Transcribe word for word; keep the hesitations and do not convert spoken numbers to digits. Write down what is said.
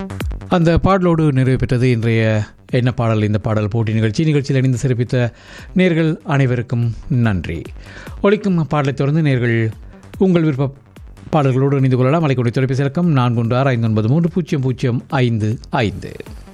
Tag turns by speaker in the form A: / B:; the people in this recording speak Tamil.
A: அந்த பாடலோடு நிறைவு பெற்றது இன்றைய என்ன பாடல் இந்த பாடல் போட்டி நிகழ்ச்சி. நிகழ்ச்சியில் இணைந்து சிறப்பித்த நேர்கள் அனைவருக்கும் நன்றி. ஒலிக்கும் பாடலை தொடர்ந்து நேர்கள் உங்கள் விருப்ப பாடல்களோடு இணைந்து கொள்ளலாம். அலைக்குடி தொலைபேசி இலக்கம் நான்கு ஒன்று ஆறு ஐந்து ஒன்பது மூன்று பூஜ்ஜியம் பூஜ்ஜியம் ஐந்து ஐந்து.